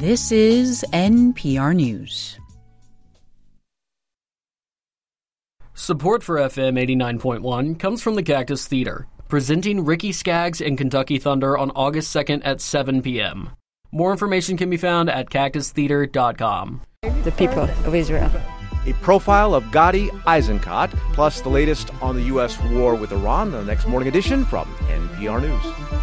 This is NPR News. Support for FM 89.1 comes from the Cactus Theater, presenting Ricky Skaggs and Kentucky Thunder on August 2nd at 7 p.m. More information can be found at cactustheater.com. The people of Israel. A profile of Gadi Eisenkot, plus the latest on the U.S. war with Iran, the next morning edition from NPR News.